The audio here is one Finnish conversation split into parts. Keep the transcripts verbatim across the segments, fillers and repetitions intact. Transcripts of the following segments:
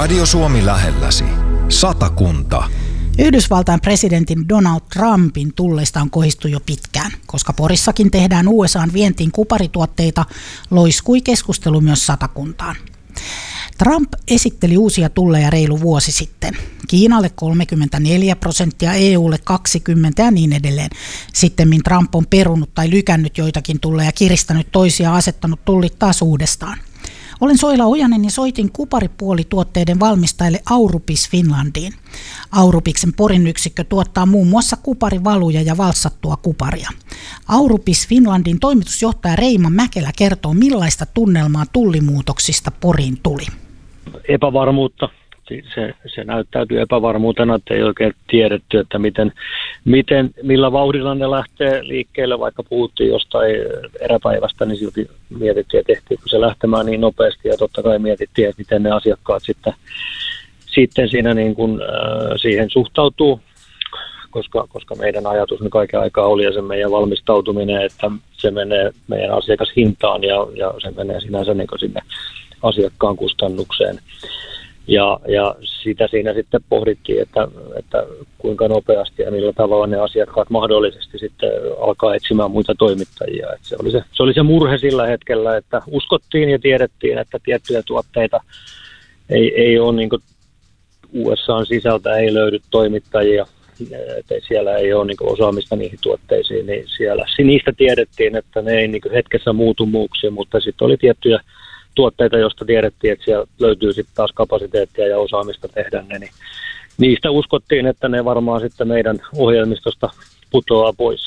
Radio Suomi lähelläsi. Satakunta. Yhdysvaltain presidentin Donald Trumpin tulleista on kohistu jo pitkään. Koska Porissakin tehdään U S A:n vientiin kuparituotteita, loiskui keskustelu myös Satakuntaan. Trump esitteli uusia tulleja reilu vuosi sitten. Kiinalle kolmekymmentäneljä prosenttia, E U:lle kaksikymmentä ja niin edelleen. Sittemmin Trump on perunut tai lykännyt joitakin tulleja, kiristänyt toisia ja asettanut tullit taas uudestaan. Olen Soila Ojanen ja soitin kuparipuolituotteiden valmistajille Aurupis Finlandiin. Aurupiksen Porin yksikkö tuottaa muun muassa kuparivaluja ja valssattua kuparia. Aurupis Finlandin toimitusjohtaja Reima Mäkelä kertoo, millaista tunnelmaa tullimuutoksista Poriin tuli. Epävarmuutta. Se, se näyttäytyy epävarmuutena, että ei oikein tiedetty, että miten, miten, millä vauhdilla ne lähtee liikkeelle. Vaikka puhuttiin jostain eräpäivästä, niin silti mietittiin, että tehtiinkö se lähtemään niin nopeasti. Ja totta kai mietittiin, että miten ne asiakkaat sitten, sitten siinä niin kuin, äh, siihen suhtautuu. Koska, koska meidän ajatus nyt kaiken aikaa oli ja se meidän valmistautuminen, että se menee meidän asiakashintaan ja, ja se menee sinänsä niin kuin sinne asiakkaan kustannukseen. Ja, ja sitä siinä sitten pohdittiin, että, että kuinka nopeasti ja millä tavalla ne asiakkaat mahdollisesti sitten alkaa etsimään muita toimittajia. Että se, oli se, se oli se murhe sillä hetkellä, että uskottiin ja tiedettiin, että tiettyjä tuotteita ei, ei ole niin kuin U S A:n sisältä ei löydy toimittajia, että siellä ei ole niin kuin osaamista niihin tuotteisiin, niin siellä niistä tiedettiin, että ne ei niin kuin hetkessä muutu muuksi, mutta sitten oli tiettyjä tuotteita, joista tiedettiin, että siellä löytyy sitten taas kapasiteettia ja osaamista tehdä ne, niin niistä uskottiin, että ne varmaan sitten meidän ohjelmistosta putoaa pois.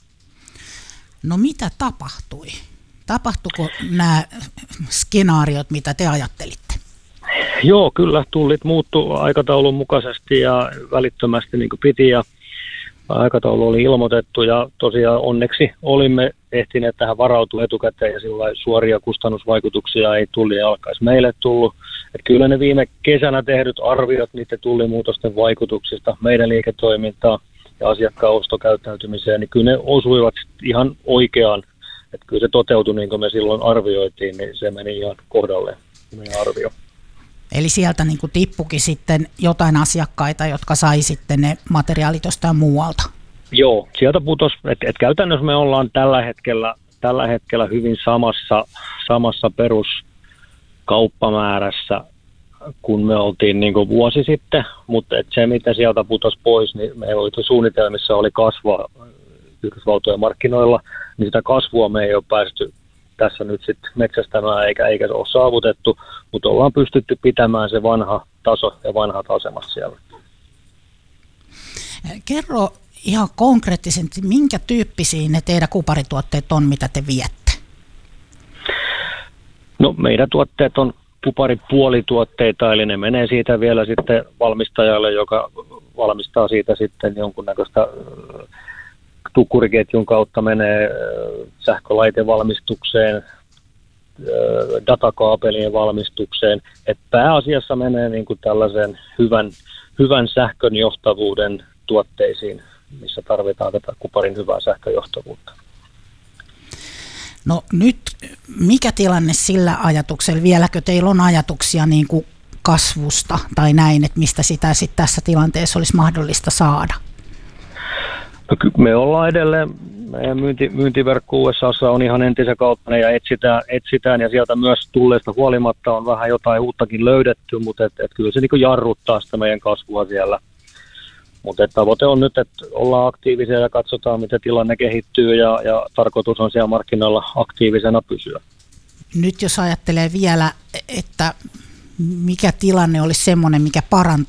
No mitä tapahtui? Tapahtuiko nämä skenaariot, mitä te ajattelitte? Joo, kyllä tullit muuttu aikataulun mukaisesti ja välittömästi niin kuin piti ja aikataulu oli ilmoitettu ja tosiaan onneksi olimme ehtineet tähän varautua etukäteen ja sillä suoria kustannusvaikutuksia ei tulli ja alkaisi meille tullut. Että kyllä ne viime kesänä tehdyt arviot niiden tullimuutosten vaikutuksista meidän liiketoimintaan ja asiakkaan ostokäyttäytymiseen, niin kyllä ne osuivat ihan oikeaan. Että kyllä se toteutui niin kuin me silloin arvioitiin, niin se meni ihan kohdalleen meidän arvio. Eli sieltä niin kuin tippukin sitten jotain asiakkaita, jotka sai sitten ne materiaalit jostain muualta. Joo, sieltä putosi, että et käytännössä me ollaan tällä hetkellä, tällä hetkellä hyvin samassa, samassa peruskauppamäärässä, kun me oltiin niin kuin vuosi sitten, mutta et se mitä sieltä putosi pois, niin meillä oli suunnitelmissa oli kasvua Yhdysvaltojen markkinoilla, niin sitä kasvua me ei ole päästy tässä nyt sitten metsästämään eikä, eikä se ole saavutettu, mutta ollaan pystytty pitämään se vanha taso ja vanhat asemat siellä. Kerro ihan konkreettisesti, minkä tyyppisiä ne teidän kuparituotteet on, mitä te viette? No meidän tuotteet on kuparipuolituotteita, eli ne menee siitä vielä sitten valmistajalle, joka valmistaa siitä sitten jonkunnäköistä tukkuriketjun kautta menee sähkölaitevalmistukseen, datakaapelien valmistukseen. Et pääasiassa menee niin kuin tällaisen hyvän, hyvän sähkön johtavuuden tuotteisiin, missä tarvitaan tätä kuparin hyvää sähköjohtavuutta. No nyt mikä tilanne sillä ajatuksella? Vieläkö teillä on ajatuksia niin kuin kasvusta tai näin, että mistä sitä sitten tässä tilanteessa olisi mahdollista saada? No, me ollaan edelleen, meidän myynti, myyntiverkko U S A:ssa on ihan entisen kaltainen ja etsitään, etsitään ja sieltä myös tulleesta huolimatta on vähän jotain uuttakin löydetty, mutta et, et kyllä se niin kuin jarruttaa sitä meidän kasvua siellä. Mutta tavoite on nyt, että ollaan aktiivisia ja katsotaan, miten tilanne kehittyy ja, ja tarkoitus on siellä markkinoilla aktiivisena pysyä. Nyt jos ajattelee vielä, että mikä tilanne olisi semmoinen, mikä parantaa